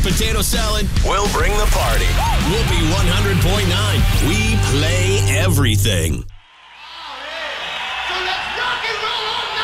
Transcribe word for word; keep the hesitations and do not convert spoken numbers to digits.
potato salad. We'll bring the party. We'll be one hundred point nine. We play everything. So let's rock and roll all night.